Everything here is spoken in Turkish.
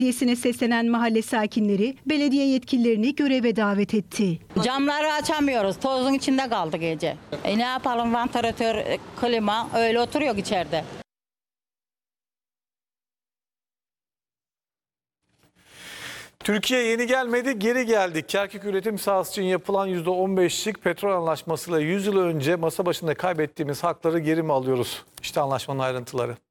Belediyesine seslenen mahalle sakinleri belediye yetkililerini göreve davet etti. Camları açamıyoruz. Tozun içinde kaldı gece. Ne yapalım, vantilatör, klima öyle oturuyor içeride. Türkiye yeni gelmedi, geri geldik. Kerkük üretim sahası için yapılan %15'lik petrol anlaşmasıyla 100 yıl önce masa başında kaybettiğimiz hakları geri mi alıyoruz? İşte anlaşmanın ayrıntıları.